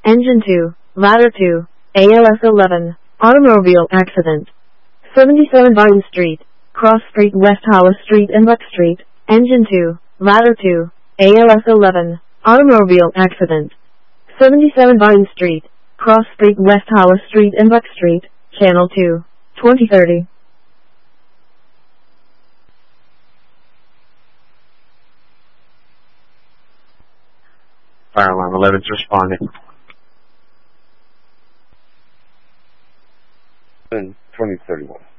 Engine 2, Ladder 2, ALS 11, automobile accident. 77 Vine Street, Cross Street, West Hollis Street and Buck Street. Engine 2, Ladder 2, ALS 11, automobile accident. 77 Vine Street, Cross Street, West Hollis Street and Buck Street, Channel 2, 2030. Fire alarm 11's responding. 2031.